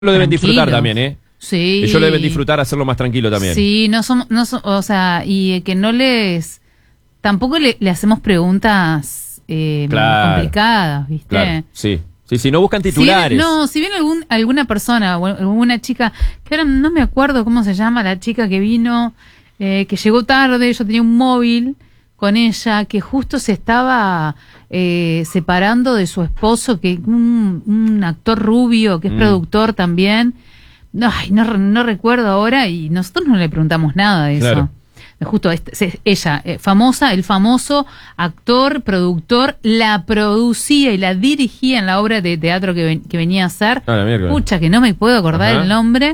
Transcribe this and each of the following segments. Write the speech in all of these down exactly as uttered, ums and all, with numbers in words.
lo deben tranquilos. disfrutar también, ¿eh? Sí. Ellos lo deben disfrutar, hacerlo más tranquilo también. Sí, no somos, no so- o sea, y que no les, tampoco le, le hacemos preguntas eh, Claro. complicadas, ¿viste? Claro, sí. Sí, sí, no buscan Si titulares. bien- no, si bien algún, alguna persona o alguna chica, que ahora no me acuerdo cómo se llama, la chica que vino, eh, que llegó tarde, yo tenía un móvil con ella, que justo se estaba eh, separando de su esposo, que un, un actor rubio, que es Mm. productor también. Ay, no, no recuerdo ahora, y nosotros no le preguntamos nada de eso. Claro. Justo este- se- ella, eh, famosa, el famoso actor, productor, la producía y la dirigía en la obra de teatro que, ven- que venía a hacer. Ah, la miércoles. Pucha, que no me puedo acordar Ajá. el nombre.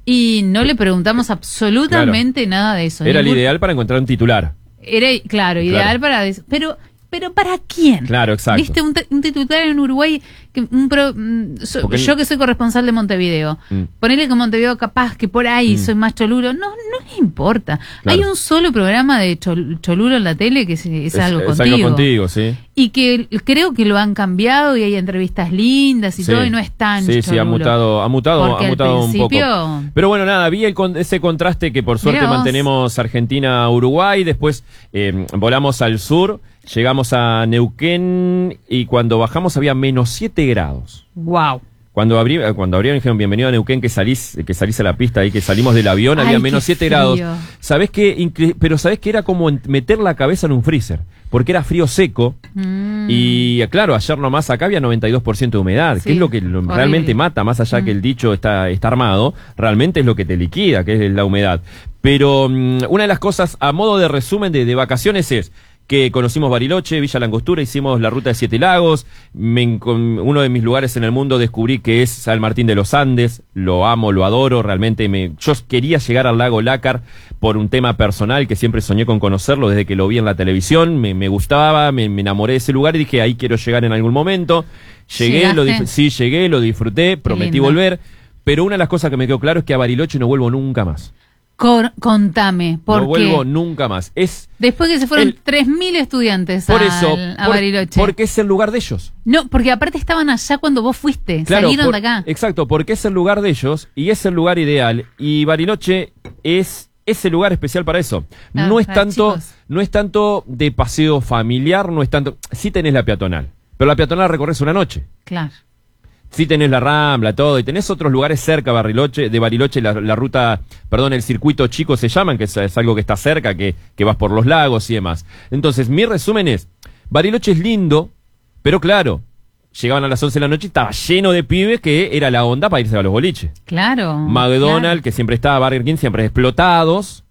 Y no le preguntamos absolutamente nada de eso. Era el Ningún- ideal para encontrar un titular. Era, claro, ideal Claro. para eso. Pero, pero ¿para quién? Claro, exacto. ¿Viste? Un, te- un titular en Uruguay, que un pro- mm, so- Porque- yo que soy corresponsal de Montevideo, Mm. ponele que Montevideo capaz que por ahí Mm. soy más cholulo, no, no le importa. Claro. Hay un solo programa de chol- cholulo en la tele que es, es algo es contigo. algo contigo, sí. Y que creo que lo han cambiado y hay entrevistas lindas y Sí. todo y no es tan Sí, sí, ha cholulo. mutado, ha mutado, Porque ha al mutado un poco. principio- Pero bueno, nada, vi el con- ese contraste que por suerte Mirá vos. mantenemos Argentina-Uruguay, después eh, volamos al sur, llegamos a Neuquén y cuando bajamos había menos siete grados. Wow. Cuando abrí, eh, cuando abrieron dijeron bienvenido a Neuquén, que salís, que salís a la pista y que salimos del avión, Ay, había qué menos siete frío. grados. ¿Sabés qué? Incre- Pero sabés que era como en- meter la cabeza en un freezer, porque era frío seco. Mm. Y claro, ayer nomás acá había noventa y dos por ciento de humedad, Sí, que es lo que lo- horrible. realmente mata, más allá Mm. que el dicho está, está armado, realmente es lo que te liquida, que es la humedad. Pero mm, una de las cosas, a modo de resumen de, de vacaciones, es que conocimos Bariloche, Villa La Angostura, hicimos la ruta de Siete Lagos, me encon- uno de mis lugares en el mundo descubrí que es San Martín de los Andes, lo amo, lo adoro, realmente me, yo quería llegar al lago Lácar por un tema personal que siempre soñé con conocerlo desde que lo vi en la televisión, me, me gustaba, me, me enamoré de ese lugar y dije ahí quiero llegar en algún momento, llegué, lo ¿Llegaste? dif- sí llegué, lo disfruté, prometí lindo. volver, pero una de las cosas que me quedó claro es que a Bariloche no vuelvo nunca más, Cor- contame, ¿por no qué? vuelvo nunca más, es... Después que se fueron El- tres mil estudiantes Por al- eso, a por- Bariloche. porque es el lugar de ellos. No, porque aparte estaban allá cuando vos fuiste, Claro, salieron por- de acá. Exacto, porque es el lugar de ellos y es el lugar ideal. Y Bariloche es ese lugar especial para eso. Ah, no es para tanto, chicos. no es tanto de paseo familiar, no es tanto. Sí tenés la peatonal, pero la peatonal recorres una noche. Claro. Sí tenés la Rambla, todo, y tenés otros lugares cerca de Bariloche, de Bariloche, la, la ruta, perdón, el circuito chico se llaman, que es, es algo que está cerca, que, que vas por los lagos y demás. Entonces, mi resumen es, Bariloche es lindo, pero claro, llegaban a las once de la noche y estaba lleno de pibes que era la onda para irse a los boliches. Claro. McDonald's, claro. que siempre estaba, Burger King, siempre explotados.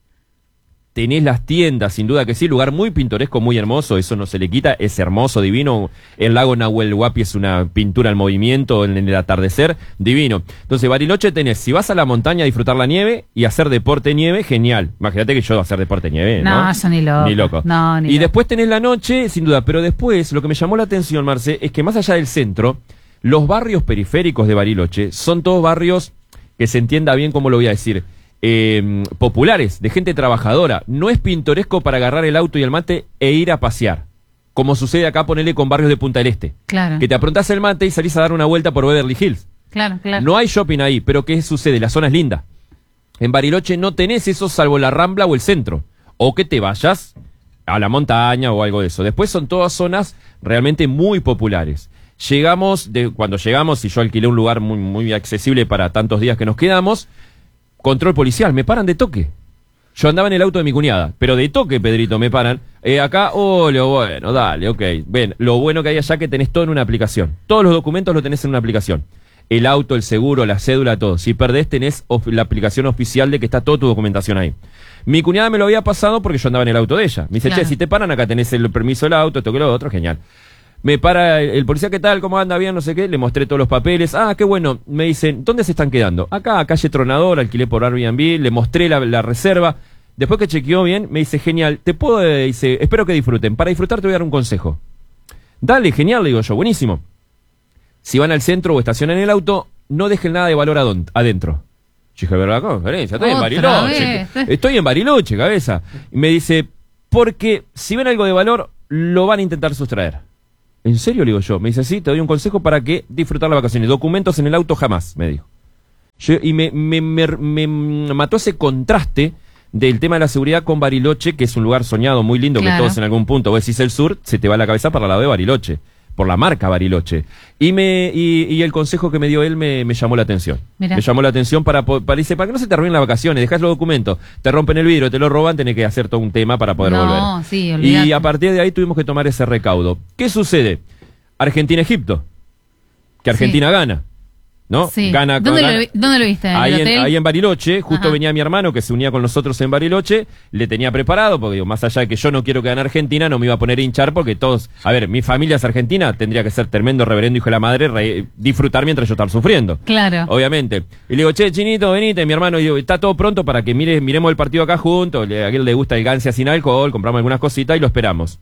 Tenés las tiendas, sin duda que sí, lugar muy pintoresco, muy hermoso, eso no se le quita, es hermoso, divino. El lago Nahuel Huapi es una pintura al movimiento en el atardecer, divino. Entonces, Bariloche tenés, si vas a la montaña a disfrutar la nieve y hacer deporte nieve, genial. Imagínate que yo voy a hacer deporte nieve, ¿no? No, yo ni loco. Ni loco. No, ni y loco. después tenés la noche, sin duda, pero después, lo que me llamó la atención, Marce, es que más allá del centro, los barrios periféricos de Bariloche son todos barrios, que se entienda bien cómo lo voy a decir, eh, populares, de gente trabajadora. No es pintoresco para agarrar el auto y el mate e ir a pasear, como sucede acá, ponele con barrios de Punta del Este, Claro. que te aprontás el mate y salís a dar una vuelta por Beverly Hills. Claro, claro. No hay shopping ahí, pero ¿qué sucede? La zona es linda. En Bariloche no tenés eso salvo la Rambla o el centro, o que te vayas a la montaña o algo de eso. Después son todas zonas realmente muy populares. Llegamos, de, cuando llegamos, y yo alquilé un lugar muy, muy accesible para tantos días que nos quedamos, control policial, me paran de toque. Yo andaba en el auto de mi cuñada, pero de toque, Pedrito, me paran. Eh, acá, oh, lo bueno, dale, ok. Ven, lo bueno que hay allá que tenés todo en una aplicación. Todos los documentos lo tenés en una aplicación. El auto, el seguro, la cédula, todo. Si perdés, tenés of- la aplicación oficial de que está toda tu documentación ahí. Mi cuñada me lo había pasado porque yo andaba en el auto de ella. Me dice, Claro. che, si te paran acá tenés el permiso del auto, esto que lo otro, genial. Me para el, el policía, ¿qué tal? ¿Cómo anda? Bien, no sé qué. Le mostré todos los papeles. Ah, qué bueno. Me dicen, ¿dónde se están quedando? Acá, calle Tronador, alquilé por Airbnb. Le mostré la, la reserva. Después que chequeó bien, me dice, genial. Te puedo, eh, dice, espero que disfruten. Para disfrutar te voy a dar un consejo. Dale, genial, le digo yo, buenísimo. Si van al centro o estacionan el auto, no dejen nada de valor adon- adentro. Yo dije, ¿verdad? Conferencia, estoy en Otra Bariloche. vez. Estoy en Bariloche, cabeza. Y me dice, porque si ven algo de valor, lo van a intentar sustraer. ¿En serio? Le digo yo. Me dice, sí, te doy un consejo para que disfrutar las vacaciones. Documentos en el auto jamás, me dijo. Yo, y me, me, me, me mató ese contraste del tema de la seguridad con Bariloche, que es un lugar soñado muy lindo, claro, que todos en algún punto, vos decís el sur, se te va la cabeza para el lado de Bariloche, por la marca Bariloche. Y me y, y el consejo que me dio él me, me llamó la atención. Mirá. Me llamó la atención para, para, dice, para que no se te arruinen las vacaciones, dejás los documentos, te rompen el vidrio, te lo roban, tenés que hacer todo un tema para poder no, volver. Sí, olvidate. Y a partir de ahí tuvimos que tomar ese recaudo. ¿Qué sucede? Argentina-Egipto, que Argentina sí. gana. ¿No? Sí. Gana, ¿Dónde, gana, lo, ¿Dónde lo viste? ¿En ahí, el en, hotel? ahí en Bariloche, justo Ajá. venía mi hermano que se unía con nosotros en Bariloche, le tenía preparado, porque digo, más allá de que yo no quiero que gane Argentina, no me iba a poner a hinchar porque todos, a ver, mi familia es argentina, tendría que ser tremendo reverendo hijo de la madre, re, disfrutar mientras yo estar sufriendo. Claro. Obviamente. Y le digo, che, Chinito, venite, mi hermano, y digo, está todo pronto para que mire, miremos el partido acá juntos, a él le gusta el gancia sin alcohol, compramos algunas cositas y lo esperamos.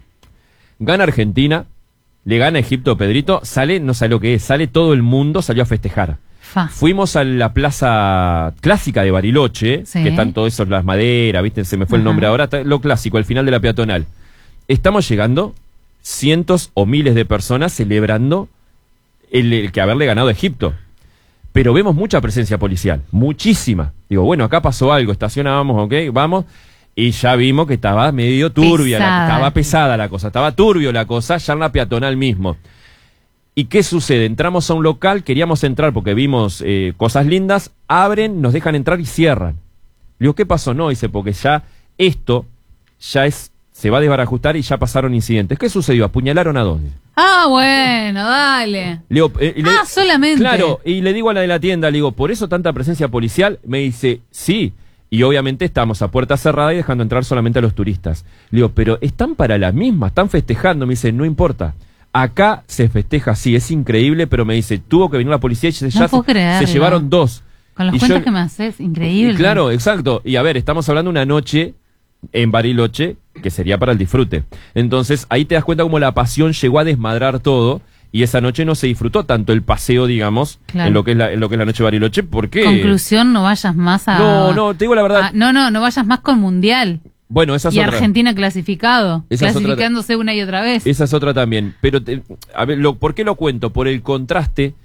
Gana Argentina, le gana Egipto, Pedrito, sale, no sabe lo que es, sale todo el mundo, salió a festejar. Fa. Fuimos a la plaza clásica de Bariloche, sí. que están todos esos, las maderas, viste, se me fue Ajá. el nombre ahora, lo clásico, al final de la peatonal. Estamos llegando cientos o miles de personas celebrando el, el que haberle ganado a Egipto. Pero vemos mucha presencia policial, muchísima. Digo, bueno, acá pasó algo, estacionábamos, ok, vamos, y ya vimos que estaba medio turbia, la, estaba pesada la cosa, estaba turbio la cosa, ya en la peatonal mismo. ¿Y qué sucede? Entramos a un local, queríamos entrar porque vimos eh, cosas lindas, abren, nos dejan entrar y cierran. Le digo, ¿qué pasó? No, dice, porque ya esto ya es, se va a desbarajustar y ya pasaron incidentes. ¿Qué sucedió? Apuñalaron a dos. Ah, bueno, dale. Le digo, eh, le, ah, solamente. Claro, y le digo a la de la tienda, le digo, ¿por eso tanta presencia policial? Me dice, sí. Y obviamente estamos a puerta cerrada y dejando entrar solamente a los turistas. Le digo, pero están para la misma, están festejando. Me dice, no importa. Acá se festeja, sí, es increíble, pero me dice, tuvo que venir la policía y se, no ya se, se llevaron dos. Con los y cuentos yo, que me haces, increíble. Y claro, exacto. Y a ver, estamos hablando de una noche en Bariloche que sería para el disfrute. Entonces, ahí te das cuenta cómo la pasión llegó a desmadrar todo y esa noche no se disfrutó tanto el paseo, digamos, claro. en lo que es la, en lo que es la noche de Bariloche. ¿Por qué? Conclusión, no vayas más a... No, no, te digo la verdad. A, no, no, no vayas más con Mundial. Bueno, esa es y otra. Argentina clasificado, esa clasificándose es otra, una y otra vez. Esa es otra también. Pero, te, a ver, lo, ¿por qué lo cuento? Por el contraste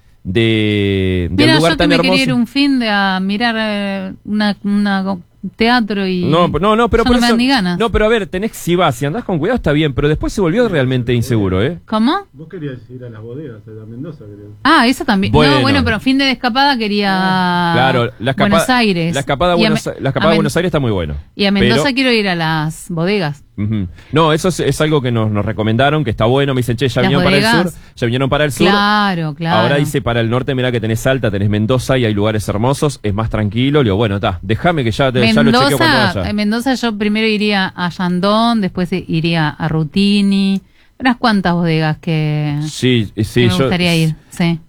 de, de Mira, un lugar yo tan que me hermoso. Quería ir un fin de a mirar eh, una, una teatro y no, no, no, pero yo por no me eso, dan ni ganas. No, pero a ver, tenés si vas, si andás con cuidado está bien, pero después se volvió realmente inseguro, ¿eh? ¿Cómo? Vos querías ir a las bodegas de Mendoza, creo. Ah, eso también. Bueno. No, bueno, pero fin de escapada quería claro, la escapada, Buenos Aires. La escapada, Buenos, a, la escapada a Buenos Aires está muy bueno. Y a Mendoza pero, quiero ir a las bodegas. Uh-huh. No, eso es, es algo que nos, nos recomendaron, que está bueno. Me dicen, che, ya vinieron para el sur, ya vinieron para el sur. Claro, claro. Ahora dice para el norte, mirá que tenés Salta, tenés Mendoza y hay lugares hermosos, es más tranquilo. Le digo, bueno, está, déjame que ya, te, Mendoza, ya lo chequeo cuando vaya. En Mendoza yo primero iría a Yandón, después iría a Rutini. Unas cuantas bodegas que, sí, sí, que me yo, gustaría ir. Sí.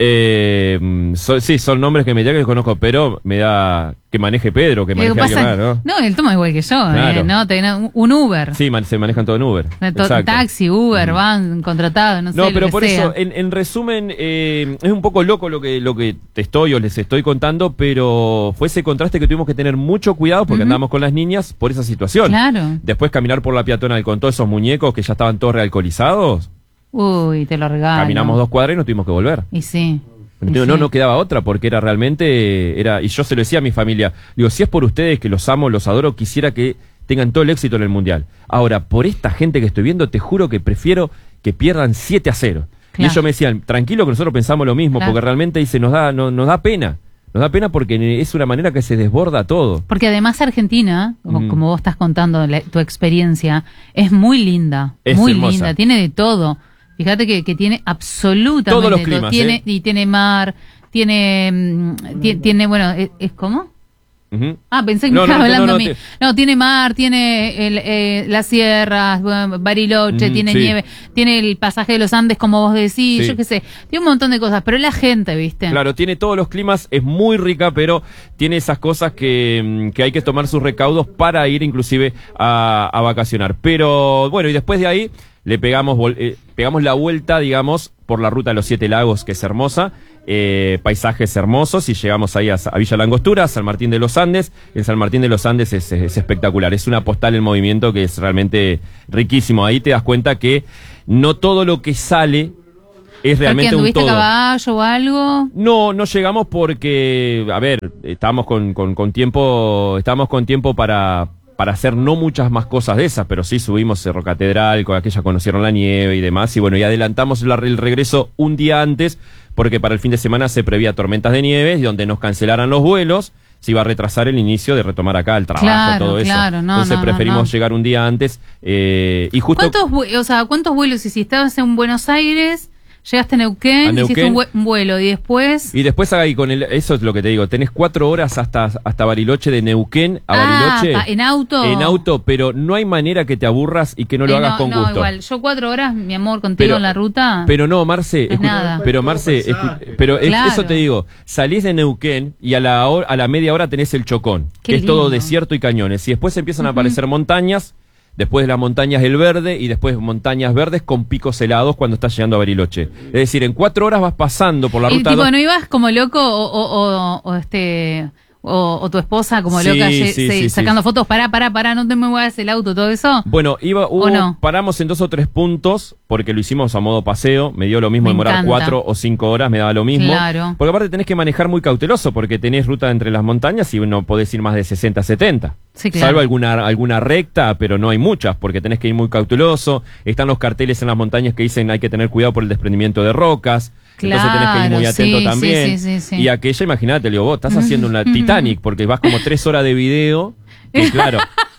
Eh, so, sí, son nombres que me da que conozco, pero me da que maneje Pedro, que maneje alguien más, ¿no? No, él toma igual que yo, claro. eh, ¿no? Ten, un Uber. Sí, man, se manejan todo en Uber. Taxi, Uber, mm. van contratados, no sé. No, pero lo que por sea. eso, en, en resumen, eh, es un poco loco lo que, lo que te estoy o les estoy contando, pero fue ese contraste que tuvimos que tener mucho cuidado porque uh-huh. andamos con las niñas por esa situación. Claro. Después caminar por la peatonal con todos esos muñecos que ya estaban todos realcoholizados. Uy, te lo regalo. Caminamos dos cuadras y nos tuvimos que volver. Y sí. Digo, no, no quedaba otra, porque era realmente, era, y yo se lo decía a mi familia, digo, si es por ustedes que los amo, los adoro, quisiera que tengan todo el éxito en el Mundial. Ahora, por esta gente que estoy viendo, te juro que prefiero que pierdan siete a cero. Claro. Y ellos me decían, tranquilo que nosotros pensamos lo mismo, claro. porque realmente dice, nos da, no, nos da pena. Nos da pena porque es una manera que se desborda todo. Porque además Argentina, mm. como vos estás contando la, tu experiencia, es muy linda, es muy hermosa. linda, tiene de todo. Fíjate que, que tiene absolutamente todos los todo. climas, Tiene, ¿eh? Y tiene mar, tiene, tiene, tiene bueno, ¿es, es cómo? Uh-huh. Ah, pensé que no, me estaba no, hablando no, a no, mí. te... No, tiene mar, tiene el, eh, las sierras, Bariloche, uh-huh, tiene sí. nieve, tiene el pasaje de los Andes, como vos decís, sí. yo qué sé. Tiene un montón de cosas, pero la gente, ¿viste? Claro, tiene todos los climas, es muy rica, pero tiene esas cosas que, que hay que tomar sus recaudos para ir inclusive a, a vacacionar. Pero bueno, y después de ahí le pegamos, eh, pegamos la vuelta, digamos, por la ruta de los Siete Lagos, que es hermosa. Eh, paisajes hermosos y llegamos ahí a, a Villa Langostura, San Martín de los Andes. El San Martín de los Andes es, es, es espectacular, es una postal en movimiento que es realmente riquísimo. Ahí te das cuenta que no todo lo que sale es realmente un ¿Anduviste todo. a caballo o algo? No, no llegamos porque, a ver, estábamos con, con, con tiempo, estábamos con tiempo para, para hacer no muchas más cosas de esas, pero sí subimos Cerro Catedral, con aquellas conocieron la nieve y demás, y bueno, y adelantamos la, el regreso un día antes, porque para el fin de semana se prevía tormentas de nieve, y donde nos cancelaran los vuelos, se iba a retrasar el inicio de retomar acá el trabajo, Claro, todo eso. claro, no, Entonces no, no, preferimos no. llegar un día antes, eh, y justo... ¿Cuántos, vue- o sea, ¿cuántos vuelos hiciste? Estabas en Buenos Aires, llegaste a Neuquén, A Neuquén. hiciste un, vue- un vuelo y después... Y después ahí con el, eso es lo que te digo, tenés cuatro horas hasta, hasta Bariloche, de Neuquén a Ah, Bariloche. pa- ¿en auto? En auto, pero no hay manera que te aburras y que no lo Eh, hagas con no, gusto. igual, yo cuatro horas, mi amor, contigo Pero- en la ruta. Pero no, Marce, No es escu- nada. pero Marce, Todo escu- paisaje. pero es- Claro. eso te digo, salís de Neuquén y a la, hora- a la media hora tenés el Chocón, Qué que es todo lindo. desierto y cañones, y después empiezan a aparecer montañas, después de las montañas el verde, y después montañas verdes con picos helados cuando estás llegando a Bariloche. Es decir, en cuatro horas vas pasando por la Y ruta tipo, dos. ¿no ibas como loco o, o, o, o este... O, o tu esposa como Sí, loca ye- sí, se- sí, sacando sí. fotos, pará, pará, pará, no te me muevas el auto, todo eso. Bueno, iba, hubo, ¿O no? paramos en dos o tres puntos, porque lo hicimos a modo paseo, me dio lo mismo Me demorar encanta. cuatro o cinco horas, me daba lo mismo. Claro. Porque aparte tenés que manejar muy cauteloso, porque tenés ruta entre las montañas y no podés ir más de sesenta, setenta. Sí, claro. Salvo alguna, alguna recta, pero no hay muchas, porque tenés que ir muy cauteloso. Están los carteles en las montañas que dicen hay que tener cuidado por el desprendimiento de rocas. Entonces tenés que ir muy Claro, atento sí, también. sí, sí, sí, sí. Y aquella, imagínate, le digo, vos estás haciendo una Titanic, porque vas como tres horas de video, que claro,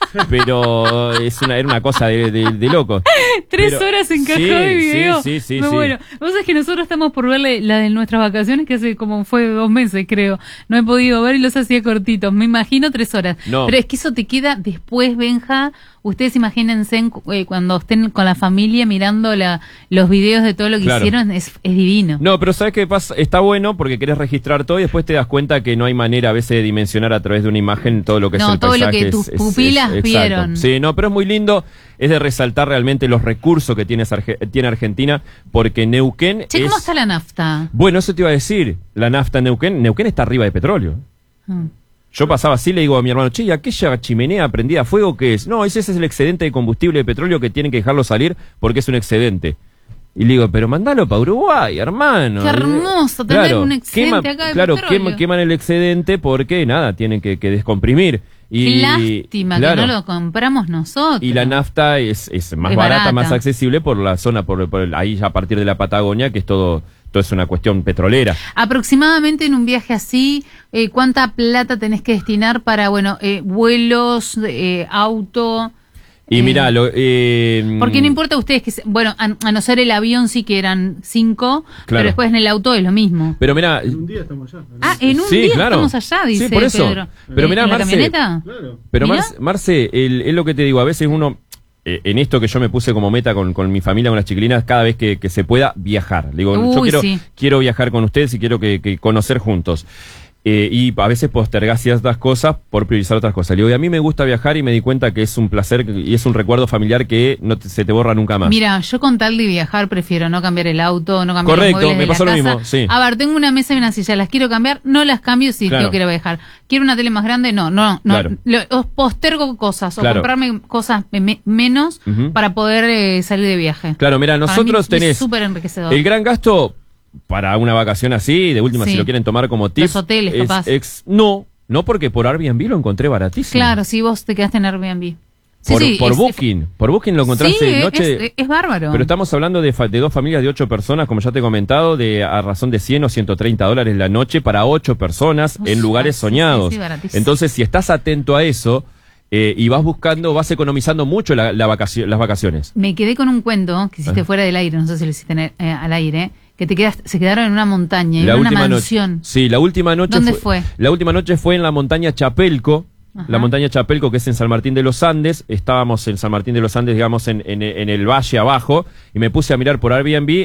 pero es una, era una cosa de, de, de loco. Tres Pero- horas en caja sí, de video. Sí, sí, sí. Me sí. muero. Vos sabés que nosotros estamos por verle la de nuestras vacaciones, que hace como fue dos meses, creo. No he podido ver y los hacía cortitos. Me imagino tres horas. No. Pero es que eso te queda después, Benja. Ustedes imagínense en cu- eh, cuando estén con la familia mirando la, los videos de todo lo que Claro. hicieron. Es, es divino. No, pero ¿sabes qué pasa? Está bueno porque querés registrar todo y después te das cuenta que no hay manera a veces de dimensionar a través de una imagen todo lo que No, es el todo lo paisaje. que es- tus es- pupilas es- exacto. vieron. Sí, no, pero es muy lindo. Es de resaltar realmente los recursos que tiene, Arge- tiene Argentina, porque Neuquén Che, ¿cómo es... está la nafta? Bueno, eso te iba a decir. La nafta en Neuquén, Neuquén está arriba de petróleo. Mm. Yo pasaba así, le digo a mi hermano, che, ¿y aquella chimenea prendida a fuego qué es? No, ese, ese es el excedente de combustible de petróleo que tienen que dejarlo salir porque es un excedente. Y le digo, pero mandalo para Uruguay, hermano. Qué hermoso tener Claro, un excedente quema- acá de Claro, petróleo. quema- queman el excedente porque, nada, tienen que, que descomprimir. Y, Qué lástima claro, que no lo compramos nosotros. y la nafta es, es más Es barata, barata. más accesible por la zona, por, por el- ahí ya a partir de la Patagonia, que es todo, todo es una cuestión petrolera. Aproximadamente en un viaje así, eh, ¿cuánta plata tenés que destinar para, bueno, eh, vuelos, eh, auto? Y Eh, mirá, lo, eh, Porque no importa a ustedes que, se- bueno, a, a no ser el avión sí que eran cinco, pero Claro. después en el auto es lo mismo. Pero mirá, En un día estamos allá. ¿no? Ah, en un sí, día claro. estamos allá, dice Sí, por eso. Pedro. Pero ¿En- mirá, en la Marce, camioneta? Claro. Pero Mirá. Marce, Marce, el- es lo que te digo, a veces uno, eh, en esto que yo me puse como meta con, con mi familia, con las chiquilinas, cada vez que, que se pueda viajar. Digo, yo Uy, quiero, sí. quiero viajar con ustedes y quiero que, que conocer juntos. Eh, y a veces postergás ciertas cosas por priorizar otras cosas. Digo, y a mí me gusta viajar y me di cuenta que es un placer y es un recuerdo familiar que no te- se te borra nunca más. Mira, yo con tal de viajar prefiero no cambiar el auto, no cambiar Correcto, los muebles me de pasó la lo casa. mismo, sí. A ver, tengo una mesa y una silla, las quiero cambiar, no las cambio si Claro. yo quiero viajar. Quiero una tele más grande, no, no, no. Claro. Lo- os postergo cosas o Claro. comprarme cosas me- me- menos Ujú. para poder eh, salir de viaje. Claro, mira, Para nosotros mí es tenés súper enriquecedor. el gran gasto para una vacación así, de última Sí. si lo quieren tomar como tip. Los hoteles, es capaz. ex- no, no porque por Airbnb lo encontré baratísimo. Claro, si vos te quedaste en Airbnb. Sí, por sí, por es- Booking, por Booking lo encontraste sí, de noche. es, es bárbaro. Pero estamos hablando de, fa- de dos familias de ocho personas, como ya te he comentado, de a razón de cien o ciento treinta dólares la noche para ocho personas Uf, en lugares sí, soñados. sí, sí, baratísimo. Entonces, si estás atento a eso eh, y vas buscando, vas economizando mucho la, la vacacio- las vacaciones. Me quedé con un cuento que hiciste Ah. fuera del aire, no sé si lo hiciste en el- eh, al aire, que te quedas, se quedaron en una montaña, en La una última mansión. noche. Sí, la última noche ¿Dónde fue? La última noche fue en la montaña Chapelco. Ajá. La montaña Chapelco, que es en San Martín de los Andes. Estábamos en San Martín de los Andes, digamos, en, en, en el valle abajo. Y me puse a mirar por Airbnb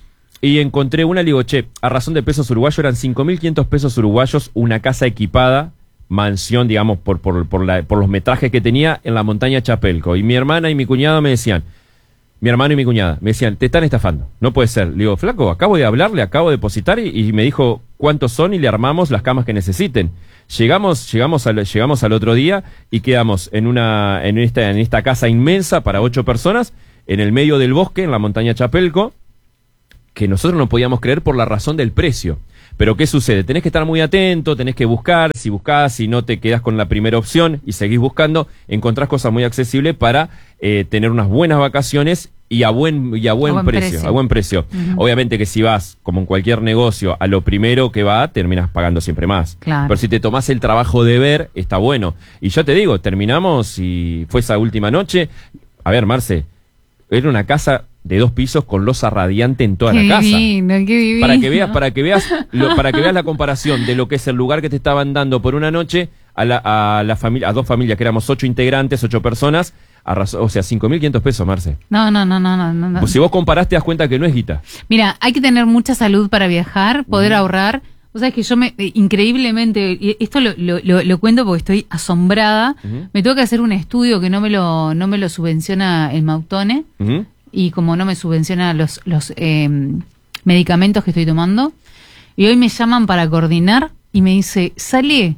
y encontré una. Le digo, che, a razón de pesos uruguayos eran cinco mil quinientos pesos uruguayos, una casa equipada, mansión, digamos, por, por, por, la, por los metrajes que tenía en la montaña Chapelco. Y mi hermana y mi cuñado me decían, mi hermano y mi cuñada, me decían, te están estafando, no puede ser. Le digo, flaco, acabo de hablar, le acabo de depositar y, y me dijo cuántos son y le armamos las camas que necesiten. Llegamos, llegamos al, llegamos al otro día y quedamos en una, en esta, en esta casa inmensa para ocho personas, en el medio del bosque, en la montaña Chapelco. que nosotros no podíamos creer por la razón del precio. Pero ¿qué sucede? Tenés que estar muy atento, tenés que buscar, si buscás, si no te quedás con la primera opción y seguís buscando, encontrás cosas muy accesibles para eh, tener unas buenas vacaciones y a buen, y a buen, a buen precio, precio. a buen precio. Uh-huh. Obviamente que si vas, como en cualquier negocio, a lo primero que va, terminas pagando siempre más. Claro. Pero si te tomás el trabajo de ver, está bueno. Y yo te digo, terminamos y fue esa última noche. A ver, Marce, era una casa de dos pisos con losa radiante en toda qué la casa. Divino, qué divino. Para que veas, para que veas, lo, para que veas la comparación de lo que es el lugar que te estaban dando por una noche a la, a la familia, a dos familias que éramos ocho integrantes, ocho personas, a razón, o sea, cinco mil quinientos pesos, Marce. No, no, no, no, no, no. Pues si vos comparás te das cuenta que no es guita. Mira, hay que tener mucha salud para viajar, poder uh-huh. ahorrar. O sea, es que yo me, eh, increíblemente, y esto lo, lo, lo, lo cuento porque estoy asombrada, uh-huh. me tengo que hacer un estudio que no me lo, no me lo subvenciona el Mautone. Uh-huh. Y como no me subvenciona los, los eh, medicamentos que estoy tomando, y hoy me llaman para coordinar y me dice, sale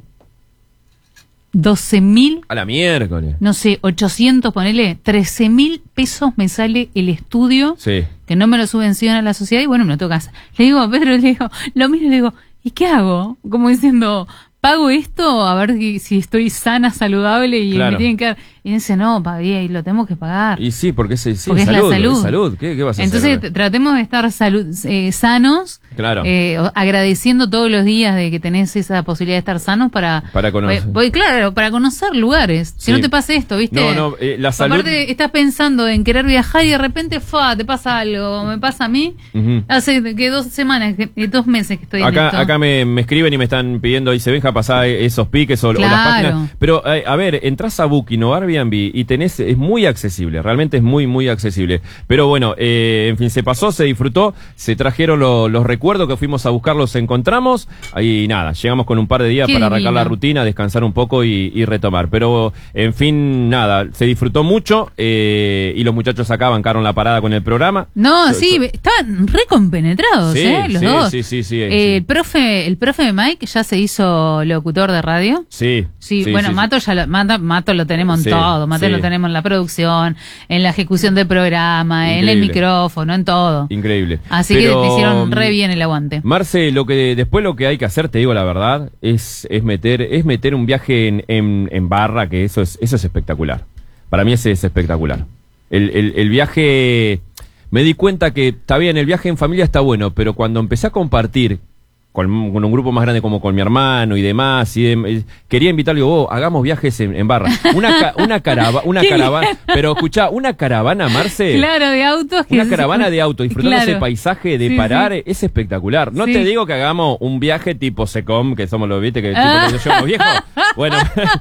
doce mil... A la miércoles. No sé, ochocientos, ponele, trece mil pesos me sale el estudio, sí. que no me lo subvenciona la sociedad, y bueno, me lo tengo que hacer. Le digo a Pedro, le digo, lo mismo, le digo, ¿y qué hago? Como diciendo... ¿Pago esto? A ver si estoy sana, saludable y claro. me tienen que dar... Y dice, no, pagué, y lo tenemos que pagar. Y sí, porque es, sí, porque es salud, la salud. Es salud. ¿Qué, qué vas a Entonces, hacer? tratemos de estar salud, eh, sanos, claro. eh, agradeciendo todos los días de que tenés esa posibilidad de estar sanos para... Para conocer. Voy, claro, para conocer lugares. Sí. Si no te pasa esto, ¿viste? No, no, eh, la salud... Aparte, estás pensando en querer viajar y de repente, ¡fua!, te pasa algo. Me pasa a mí. Uh-huh. Hace que dos semanas, que, dos meses que estoy acá, en esto. Acá me, me escriben y me están pidiendo, ahí se venja pasar esos piques o, claro. o las páginas. Pero, eh, a ver, entras a Booking o Airbnb y tenés, es muy accesible, realmente es muy, muy accesible. Pero bueno, eh, en fin, se pasó, se disfrutó, se trajeron lo, los recuerdos que fuimos a buscar, los encontramos, y nada, llegamos con un par de días Qué para arrancar divino. la rutina, descansar un poco y, y retomar. Pero, en fin, nada, se disfrutó mucho, eh, y los muchachos acá bancaron la parada con el programa. No, so, sí, so, estaban recompenetrados, sí, ¿eh? Los sí, dos. Sí, sí, sí. Eh, sí. El profe, el profe Mike ya se hizo locutor de radio. Sí. Sí, sí bueno, sí, Mato ya lo, Mato, Mato lo tenemos en sí, todo, Mato sí. lo tenemos en la producción, en la ejecución del programa, Increíble. en el micrófono, en todo. Increíble. Así Pero, que te hicieron re bien el aguante. Marce, lo que después lo que hay que hacer, te digo la verdad, es, es meter, es meter un viaje en, en, en barra, que eso es, eso es espectacular. Para mí ese es espectacular. El, el, el viaje, me di cuenta que está bien, el viaje en familia está bueno, pero cuando empecé a compartir Con, con un grupo más grande como con mi hermano y demás, y de, quería invitarle, oh, hagamos viajes en, en barra. Una, ca, una, carava, una caravana, pero escuchá, una caravana, Marce. Claro, de autos. Que una es... caravana de autos, disfrutando claro. ese paisaje de sí, parar, sí. es espectacular. No sí. te digo que hagamos un viaje tipo Secom, que somos los, viste, que tipo que somos viejos. Bueno,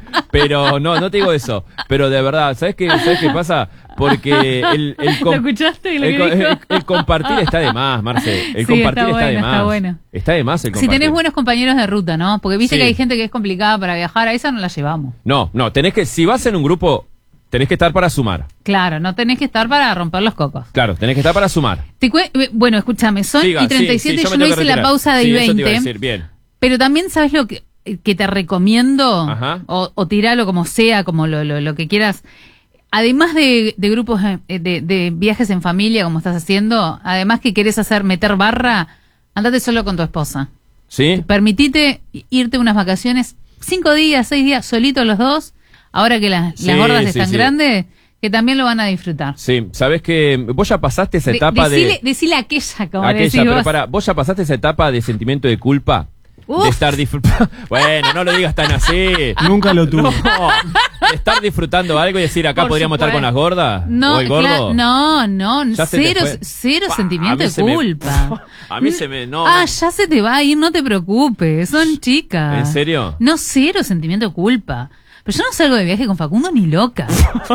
pero no, no te digo eso. Pero de verdad, ¿sabes qué, ¿sabes qué pasa? Porque el, el, ¿Lo escuchaste? Lo el, que dijo? el, el compartir está de más, Marce. El sí, compartir está, está, bueno, de más. Está bueno. Está de más el compartir. Si tenés buenos compañeros de ruta, ¿no? Porque viste sí. que hay gente que es complicada para viajar, a esa no la llevamos. No, no, tenés que, si vas en un grupo, tenés que estar para sumar. Claro, no tenés que estar para romper los cocos. Claro, tenés que estar para sumar. Te cue- bueno, escúchame, son Siga, y treinta y siete, sí, sí, yo, yo no me hice tengo que la retirar. pausa de sí, I eso te iba a veinte. decir, bien. Pero también, ¿sabes lo que, que te recomiendo? Ajá. O, o tiralo como sea, como lo, lo, lo que quieras. Además de, de grupos de, de, de viajes en familia, como estás haciendo, además que querés hacer meter barra, andate solo con tu esposa. ¿Sí? Permitite irte unas vacaciones, cinco días, seis días, solitos los dos, ahora que la, Sí, las gordas sí, están sí. grandes, que también lo van a disfrutar. Sí, sabés que vos ya pasaste esa De- etapa decile, de... Decile aquella, como aquella, decís pero vos. para, vos ya pasaste esa etapa de sentimiento de culpa. Uf. De estar disfrutando. Bueno, no lo digas tan así. Nunca lo tuve. No, de estar disfrutando algo y decir acá Por podríamos estar supuesto. con las gordas. No, o el gordo. cla- no, no, Ya se te cero, fue. cero Pa, sentimiento a mí de se me- culpa. A mí se me. No, ah, no. ya se te va a ir, no te preocupes, son chicas. ¿En serio? No, cero sentimiento de culpa. Pero yo no salgo de viaje con Facundo ni loca.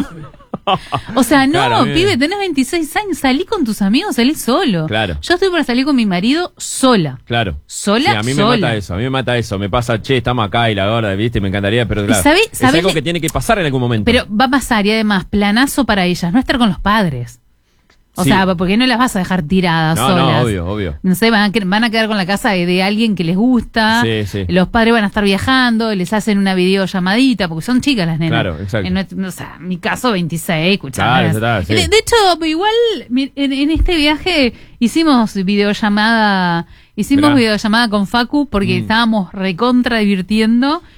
O sea, no, Claro, a mí me- pibe, tenés veintiséis años, salí con tus amigos, salí solo. Claro. Yo estoy para salir con mi marido sola. Claro. Sola, Sí, a mí sola. me mata eso, a mí me mata eso. Me pasa, che, estamos acá y la gorda, viste, me encantaría, pero claro. sabés- es sabés algo le- que tiene que pasar en algún momento. Pero va a pasar y además, planazo para ellas, no estar con los padres. O Sí. sea, porque no las vas a dejar tiradas No, solas. no, obvio, obvio. No sé, van a, que- van a quedar con la casa de, de alguien que les gusta. Sí, sí. Los padres van a estar viajando, les hacen una videollamadita, porque son chicas las nenas. Claro, exacto. En nuestro- o sea, mi caso veintiséis, escuchame. Claro, ya está, sí. de, de hecho, igual mi- en, en este viaje hicimos videollamada, hicimos Mirá. videollamada con Facu porque Mm. estábamos recontra divirtiendo